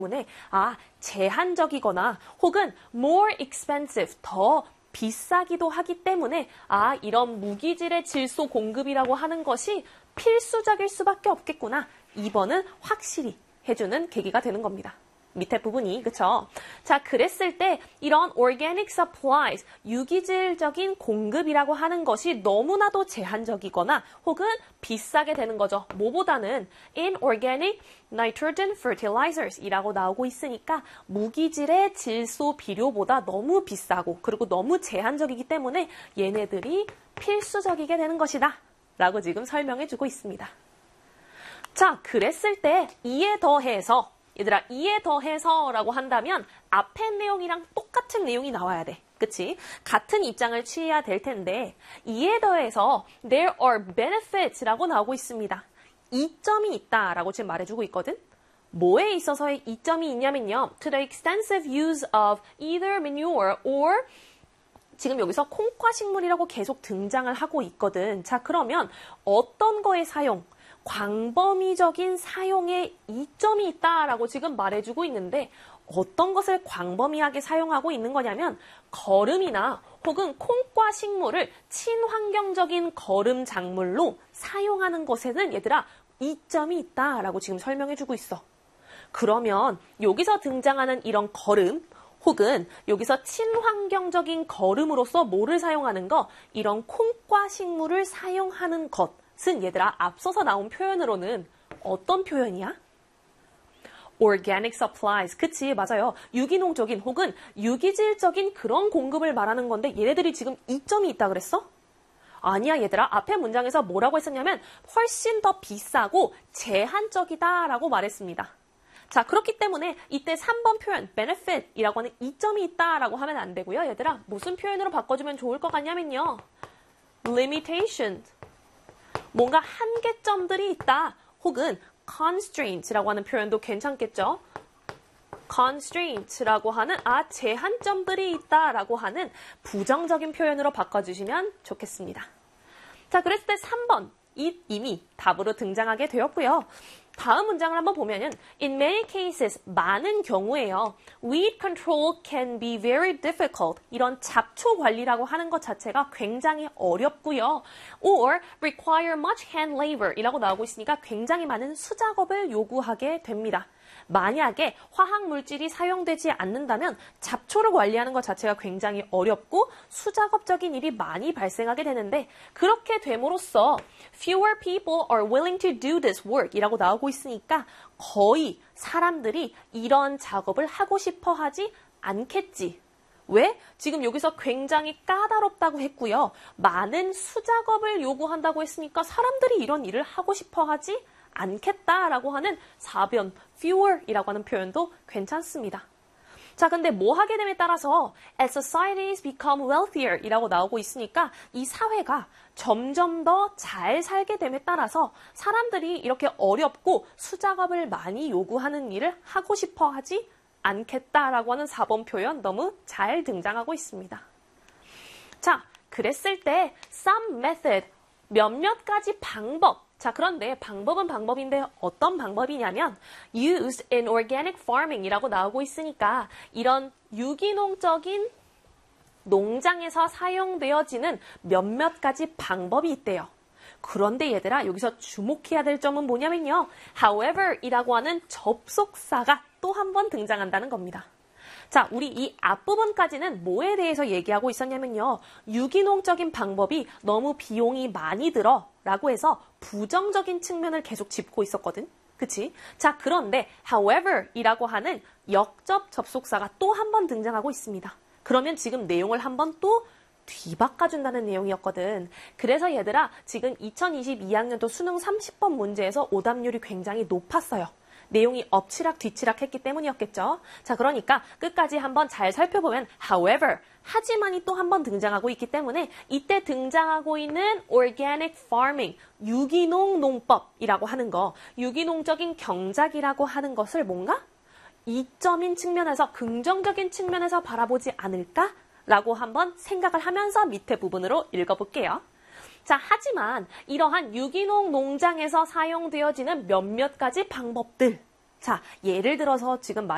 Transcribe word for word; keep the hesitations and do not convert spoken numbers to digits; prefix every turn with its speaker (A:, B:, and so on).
A: 때문에 아, 제한적이거나 혹은 more expensive, 더 비싸기도 하기 때문에 아, 이런 무기질의 질소 공급이라고 하는 것이 필수적일 수밖에 없겠구나. 이 번은 확실히 해주는 계기가 되는 겁니다. 밑에 부분이, 그쵸? 자, 그랬을 때 이런 organic supplies, 유기질적인 공급이라고 하는 것이 너무나도 제한적이거나 혹은 비싸게 되는 거죠. 뭐보다는 inorganic nitrogen fertilizers 이라고 나오고 있으니까 무기질의 질소 비료보다 너무 비싸고 그리고 너무 제한적이기 때문에 얘네들이 필수적이게 되는 것이다. 라고 지금 설명해 주고 있습니다. 자, 그랬을 때 이에 더해서 얘들아, 이에 더해서 라고 한다면 앞에 내용이랑 똑같은 내용이 나와야 돼. 그치? 같은 입장을 취해야 될 텐데 이에 더해서 there are benefits 라고 나오고 있습니다. 이점이 있다 라고 지금 말해주고 있거든. 뭐에 있어서의 이점이 있냐면요. To the extensive use of either manure or 지금 여기서 콩과식물이라고 계속 등장을 하고 있거든. 자, 그러면 어떤 거의 사용? 광범위적인 사용에 이점이 있다라고 지금 말해주고 있는데 어떤 것을 광범위하게 사용하고 있는 거냐면 거름이나 혹은 콩과 식물을 친환경적인 거름 작물로 사용하는 것에는 얘들아 이점이 있다라고 지금 설명해주고 있어. 그러면 여기서 등장하는 이런 거름 혹은 여기서 친환경적인 거름으로서 뭐를 사용하는 거? 이런 콩과 식물을 사용하는 것. 쓴 얘들아 앞서서 나온 표현으로는 어떤 표현이야? organic supplies. 그치, 맞아요. 유기농적인 혹은 유기질적인 그런 공급을 말하는 건데 얘네들이 지금 이점이 있다 그랬어? 아니야 얘들아. 앞에 문장에서 뭐라고 했었냐면 훨씬 더 비싸고 제한적이다 라고 말했습니다. 자, 그렇기 때문에 이때 삼 번 표현 benefit이라고 하는 이점이 있다 라고 하면 안 되고요. 얘들아 무슨 표현으로 바꿔주면 좋을 것 같냐면요. limitation. 뭔가 한계점들이 있다. 혹은 constraints라고 하는 표현도 괜찮겠죠. constraints라고 하는 아 제한점들이 있다라고 하는 부정적인 표현으로 바꿔주시면 좋겠습니다. 자, 그랬을 때 삼 번 이 이미 답으로 등장하게 되었고요. 다음 문장을 한번 보면은 In many cases, 많은 경우에요. Weed control can be very difficult. 이런 잡초 관리라고 하는 것 자체가 굉장히 어렵고요. Or require much hand labor 이라고 나오고 있으니까 굉장히 많은 수작업을 요구하게 됩니다. 만약에 화학 물질이 사용되지 않는다면 잡초를 관리하는 것 자체가 굉장히 어렵고 수작업적인 일이 많이 발생하게 되는데 그렇게 됨으로써 fewer people are willing to do this work 이라고 나오고 있으니까 거의 사람들이 이런 작업을 하고 싶어 하지 않겠지. 왜? 지금 여기서 굉장히 까다롭다고 했고요. 많은 수작업을 요구한다고 했으니까 사람들이 이런 일을 하고 싶어 하지 않겠다라고 하는 사 번 fewer이라고 하는 표현도 괜찮습니다. 자, 근데 뭐 하게 됨에 따라서 as societies become wealthier 이라고 나오고 있으니까 이 사회가 점점 더 잘 살게 됨에 따라서 사람들이 이렇게 어렵고 수작업을 많이 요구하는 일을 하고 싶어 하지 않겠다라고 하는 사 번 표현 너무 잘 등장하고 있습니다. 자, 그랬을 때 some method, 몇몇 가지 방법. 자, 그런데 방법은 방법인데 어떤 방법이냐면 used in organic farming 이라고 나오고 있으니까 이런 유기농적인 농장에서 사용되어지는 몇몇 가지 방법이 있대요. 그런데 얘들아 여기서 주목해야 될 점은 뭐냐면요. however 이라고 하는 접속사가 또 한 번 등장한다는 겁니다. 자, 우리 이 앞부분까지는 뭐에 대해서 얘기하고 있었냐면요. 유기농적인 방법이 너무 비용이 많이 들어 라고 해서 부정적인 측면을 계속 짚고 있었거든. 그치? 자, 그런데 however 이라고 하는 역접 접속사가 또 한 번 등장하고 있습니다. 그러면 지금 내용을 한 번 또 뒤바꿔준다는 내용이었거든. 그래서 얘들아 지금 이천이십이 학년도 수능 삼십 번 문제에서 오답률이 굉장히 높았어요. 내용이 엎치락 뒤치락 했기 때문이었겠죠. 자, 그러니까 끝까지 한번 잘 살펴보면 however, 하지만이 또 한 번 등장하고 있기 때문에 이때 등장하고 있는 organic farming, 유기농 농법이라고 하는 거, 유기농적인 경작이라고 하는 것을 뭔가 이점인 측면에서 긍정적인 측면에서 바라보지 않을까? 라고 한번 생각을 하면서 밑에 부분으로 읽어볼게요. 자, 하지만 이러한 유기농 농장에서 사용되어지는 몇몇 가지 방법들. 자, 예를 들어서 지금 말